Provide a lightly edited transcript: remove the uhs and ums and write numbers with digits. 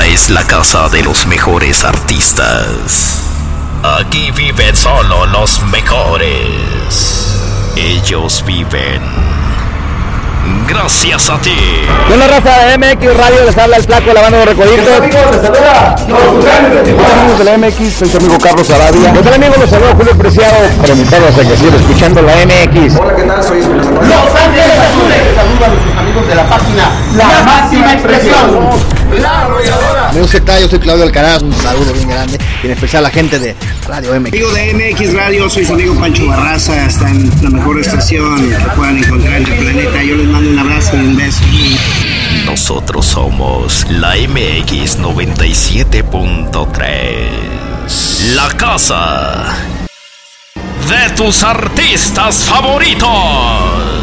es la casa de los mejores artistas. Aquí viven solo los mejores. Ellos viven gracias a ti. Con la raza de MX Radio les habla el flaco, la banda de Recoditos. ¿Qué tal, amigos? Les saluda los Tucanes de Tijuana. Amigos de la MX, soy su amigo Carlos Arabia. ¿Qué tal, amigos? Los saluda Julio Preciado para invitarlos a que sigan escuchando la MX. Hola, ¿qué tal? Soy Julio Santos. Los Ángeles Azules. Saludos a nuestros amigos de la página La Máxima Expresión. La Arrolladora. Amigos, ¿qué tal? Yo soy Claudio Alcaraz, un saludo bien grande, y en especial a la gente de Radio MX. Amigo de MX Radio, soy su amigo Pancho Barraza, está en la mejor estación que puedan encontrar en el planeta. Yo les mando un abrazo y un beso. Nosotros somos la MX 97.3, la casa de tus artistas favoritos.